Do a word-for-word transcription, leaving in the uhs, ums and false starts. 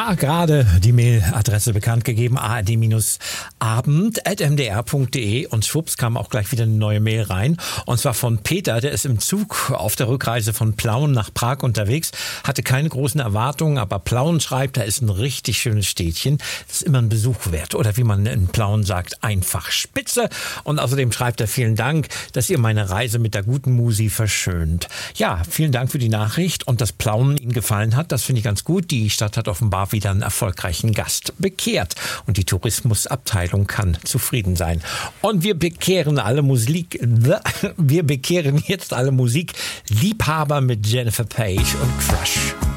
Ha, gerade die Mailadresse bekannt gegeben, a r d abend at m d r punkt d e, und schwupps kam auch gleich wieder eine neue Mail rein, und zwar von Peter, der ist im Zug auf der Rückreise von Plauen nach Prag unterwegs, hatte keine großen Erwartungen, aber Plauen schreibt, da ist ein richtig schönes Städtchen, das ist immer ein Besuch wert, oder wie man in Plauen sagt, einfach spitze, und außerdem schreibt er, vielen Dank, dass ihr meine Reise mit der guten Musi verschönt. Ja, vielen Dank für die Nachricht, und dass Plauen Ihnen gefallen hat, das finde ich ganz gut. Die Stadt hat offenbar wieder einen erfolgreichen Gast bekehrt und die Tourismusabteilung kann zufrieden sein. Und wir bekehren alle Musik, wir bekehren jetzt alle Musikliebhaber mit Jennifer Page und Crush.